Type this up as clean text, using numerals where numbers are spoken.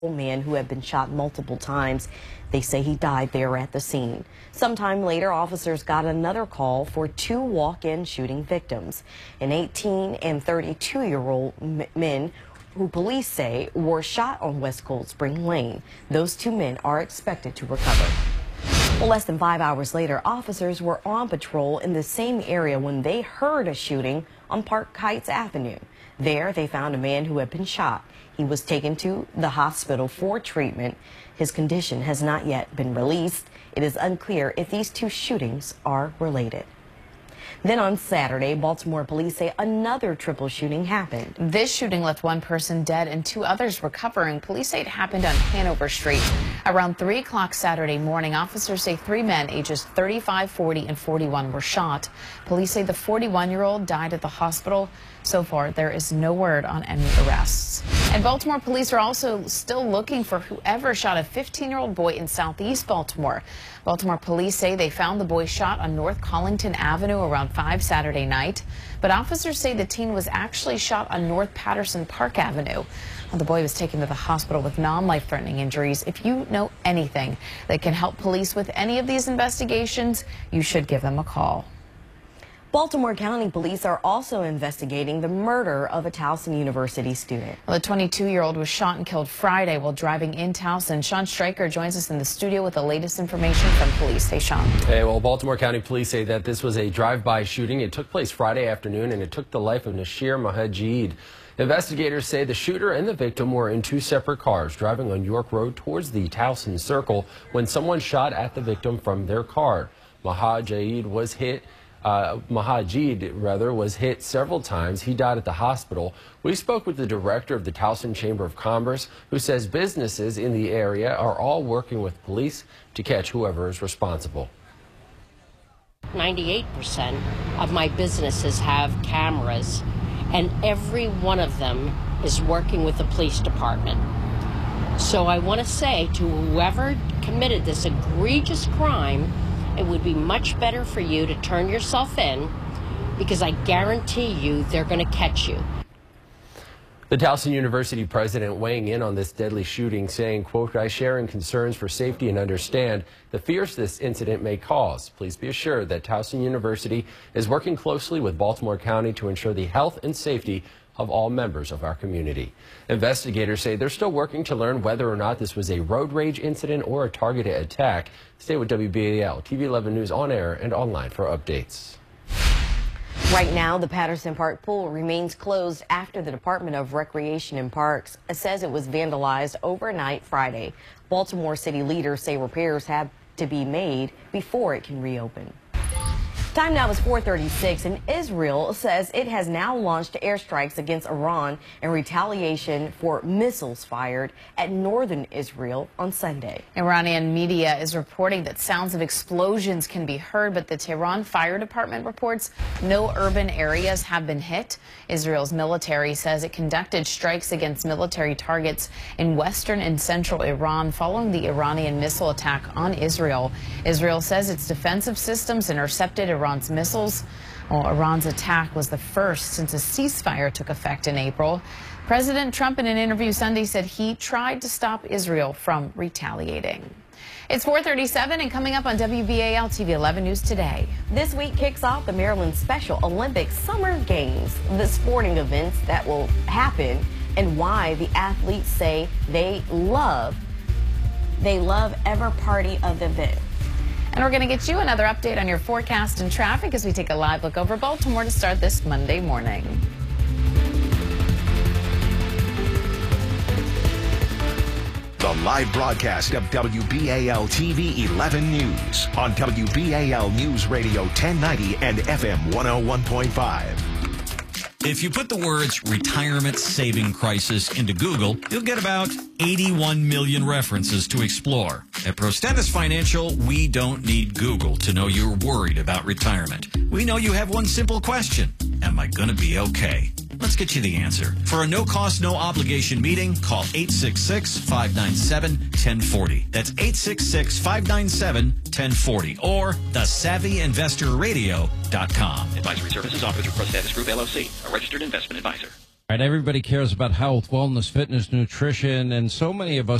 Man who had been shot multiple times. They say he died there at the scene. Sometime later, officers got another call for two walk-in shooting victims, an 18 and 32-year-old men who police say were shot on West Cold Spring Lane. Those two men are expected to recover. Well, less than 5 hours later, officers were on patrol in the same area when they heard a shooting on Park Heights Avenue. There, they found a man who had been shot. He was taken to the hospital for treatment. His condition has not yet been released. It is unclear if these two shootings are related. Then on Saturday, Baltimore police say another triple shooting happened. This shooting left one person dead and two others recovering. Police say it happened on Hanover Street. Around 3 o'clock Saturday morning, officers say three men ages 35, 40, and 41 were shot. Police say the 41-year-old died at the hospital. So far, there is no word on any arrests. And Baltimore police are also still looking for whoever shot a 15-year-old boy in southeast Baltimore. Baltimore police say they found the boy shot on North Collington Avenue around 5 Saturday night. But officers say the teen was actually shot on North Patterson Park Avenue. Well, the boy was taken to the hospital with non-life-threatening injuries. If you know anything that can help police with any of these investigations, you should give them a call. Baltimore County Police are also investigating the murder of a Towson University student. Well, the 22-year-old was shot and killed Friday while driving in Towson. Sean Stryker joins us in the studio with the latest information from police. Hey, Sean. Hey, well, Baltimore County Police say that this was a drive-by shooting. It took place Friday afternoon, and it took the life of Nashir Mahajid. Investigators say the shooter and the victim were in two separate cars driving on York Road towards the Towson Circle when someone shot at the victim from their car. Mahajid was hit several times. He died at the hospital. We spoke with the director of the Towson Chamber of Commerce, who says businesses in the area are all working with police to catch whoever is responsible. 98% of my businesses have cameras, and every one of them is working with the police department. So I want to say to whoever committed this egregious crime, it would be much better for you to turn yourself in, because I guarantee you they're going to catch you. The Towson University president weighing in on this deadly shooting, saying, quote, "I share in concerns for safety and understand the fears this incident may cause. Please be assured that Towson University is working closely with Baltimore County to ensure the health and safety of all members of our community." Investigators say they're still working to learn whether or not this was a road rage incident or a targeted attack. Stay with WBAL TV 11 News on air and online for updates. Right now, the Patterson Park pool remains closed after the Department of Recreation and Parks says it was vandalized overnight Friday. Baltimore city leaders say repairs have to be made before it can reopen. Time now is 4:36, and Israel says it has now launched airstrikes against Iran in retaliation for missiles fired at northern Israel on Sunday. Iranian media is reporting that sounds of explosions can be heard, but the Tehran Fire Department reports no urban areas have been hit. Israel's military says it conducted strikes against military targets in western and central Iran following the Iranian missile attack on Israel. Israel says its defensive systems intercepted Iran's missiles. Well, Iran's attack was the first since a ceasefire took effect in April. President Trump, in an interview Sunday, said he tried to stop Israel from retaliating. It's 4:37 and coming up on WBAL TV 11 News today. This week kicks off the Maryland Special Olympics Summer Games, the sporting events that will happen and why the athletes say they love every party of the event. And we're going to get you another update on your forecast and traffic as we take a live look over Baltimore to start this Monday morning. The live broadcast of WBAL TV 11 News on WBAL News Radio 1090 and FM 101.5. If you put the words retirement saving crisis into Google, you'll get about 81 million references to explore. At Prostentis Financial, we don't need Google to know you're worried about retirement. We know you have one simple question. Am I going to be okay? Let's get you the answer. For a no-cost, no-obligation meeting, call 866-597-1040. That's 866-597-1040 or thesavvyinvestorradio.com. Advisory services offered through Prostentis Group, LLC, a registered investment advisor. Everybody cares about health, wellness, fitness, nutrition, and so many of us